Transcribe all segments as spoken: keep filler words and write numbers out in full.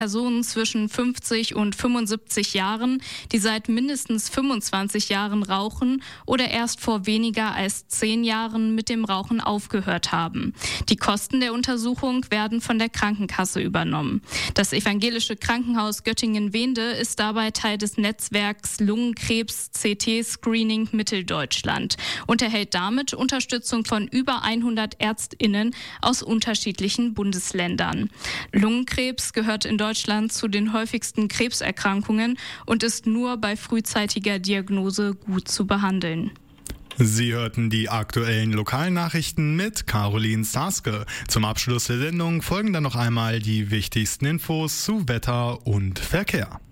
Personen zwischen fünfzig und fünfundsiebzig Jahren, die seit mindestens fünfundzwanzig Jahren rauchen oder erst vor weniger als zehn Jahren mit dem Rauchen aufgehört haben. Die Kosten der Untersuchung werden von der Krankenkasse übernommen. Das evangelische Krankenhaus Göttingen-Wende ist dabei Teil des Netzwerks Lungenkrebs-C T-Screening Mitteldeutschland und erhält damit Unterstützung von über hundert ÄrztInnen aus unterschiedlichen Bundesländern. Lungenkrebs gehört in Deutschland Deutschland zu den häufigsten Krebserkrankungen und ist nur bei frühzeitiger Diagnose gut zu behandeln. Sie hörten die aktuellen lokalen Nachrichten mit Caroline Starske. Zum Abschluss der Sendung folgen dann noch einmal die wichtigsten Infos zu Wetter und Verkehr.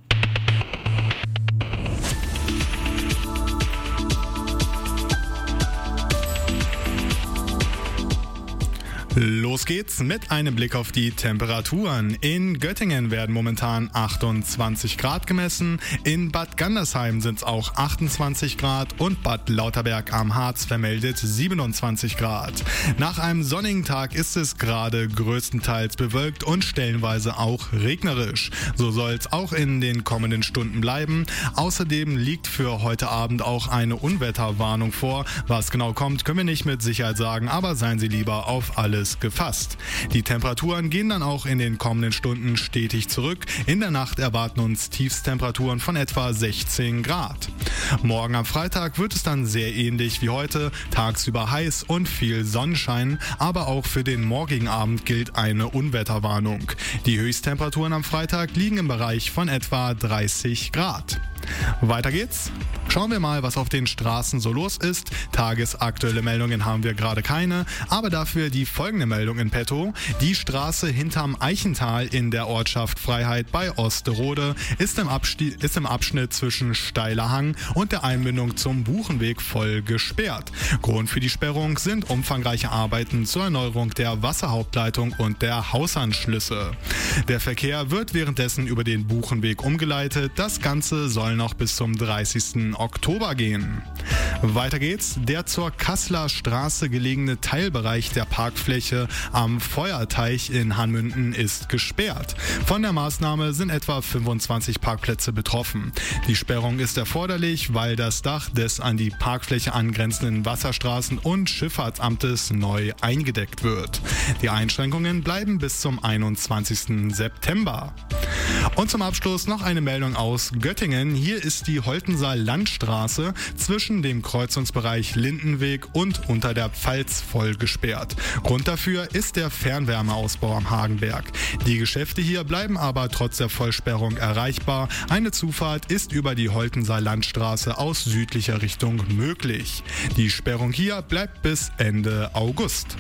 Los geht's mit einem Blick auf die Temperaturen. In Göttingen werden momentan achtundzwanzig Grad gemessen, in Bad Gandersheim sind es auch achtundzwanzig Grad und Bad Lauterberg am Harz vermeldet siebenundzwanzig Grad. Nach einem sonnigen Tag ist es gerade größtenteils bewölkt und stellenweise auch regnerisch. So soll es auch in den kommenden Stunden bleiben. Außerdem liegt für heute Abend auch eine Unwetterwarnung vor. Was genau kommt, können wir nicht mit Sicherheit sagen, aber seien Sie lieber auf alles gefasst. Die Temperaturen gehen dann auch in den kommenden Stunden stetig zurück. In der Nacht erwarten uns Tiefstemperaturen von etwa sechzehn Grad. Morgen am Freitag wird es dann sehr ähnlich wie heute, tagsüber heiß und viel Sonnenschein, aber auch für den morgigen Abend gilt eine Unwetterwarnung. Die Höchsttemperaturen am Freitag liegen im Bereich von etwa dreißig Grad. Weiter geht's. Schauen wir mal, was auf den Straßen so los ist. Tagesaktuelle Meldungen haben wir gerade keine, aber dafür die folgende Meldung in petto. Die Straße hinterm Eichental in der Ortschaft Freiheit bei Osterode ist im, Absti- ist im Abschnitt zwischen Steiler Hang und der Einbindung zum Buchenweg voll gesperrt. Grund für die Sperrung sind umfangreiche Arbeiten zur Erneuerung der Wasserhauptleitung und der Hausanschlüsse. Der Verkehr wird währenddessen über den Buchenweg umgeleitet. Das Ganze soll noch bis zum dreißigsten Oktober gehen. Weiter geht's. Der zur Kasseler Straße gelegene Teilbereich der Parkfläche am Feuerteich in Hanmünden ist gesperrt. Von der Maßnahme sind etwa fünfundzwanzig Parkplätze betroffen. Die Sperrung ist erforderlich, weil das Dach des an die Parkfläche angrenzenden Wasserstraßen- und Schifffahrtsamtes neu eingedeckt wird. Die Einschränkungen bleiben bis zum einundzwanzigsten September. Und zum Abschluss noch eine Meldung aus Göttingen. Hier ist die Holtensaal-Landstraße zwischen dem Kreuzungsbereich Lindenweg und unter der Pfalz voll gesperrt. Grund dafür ist der Fernwärmeausbau am Hagenberg. Die Geschäfte hier bleiben aber trotz der Vollsperrung erreichbar. Eine Zufahrt ist über die Holtensaal-Landstraße aus südlicher Richtung möglich. Die Sperrung hier bleibt bis Ende August.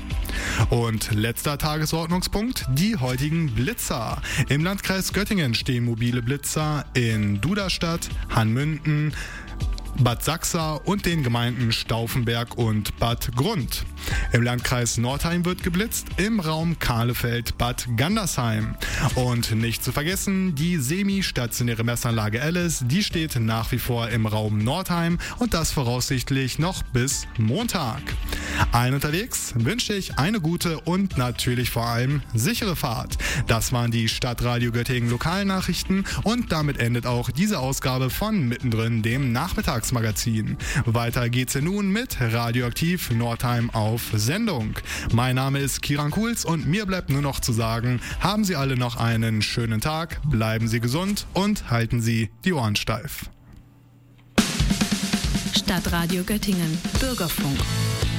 Und letzter Tagesordnungspunkt, die heutigen Blitzer. Im Landkreis Göttingen stehen mobile Blitzer in Duderstadt, Hanmünden, Bad Sachsa und den Gemeinden Stauffenberg und Bad Grund. Im Landkreis Nordheim wird geblitzt, im Raum Kahlefeld, Bad Gandersheim. Und nicht zu vergessen, die semi-stationäre Messanlage Alice, die steht nach wie vor im Raum Nordheim und das voraussichtlich noch bis Montag. Allen unterwegs wünsche ich eine gute und natürlich vor allem sichere Fahrt. Das waren die Stadtradio Göttingen Lokalnachrichten und damit endet auch diese Ausgabe von Mittendrin, dem Nachmittagsmagazin. Weiter geht's hier nun mit Radioaktiv Nordheim auf Sendung. Mein Name ist Kiran Kuhls und mir bleibt nur noch zu sagen, haben Sie alle noch einen schönen Tag, bleiben Sie gesund und halten Sie die Ohren steif. Stadtradio Göttingen, Bürgerfunk.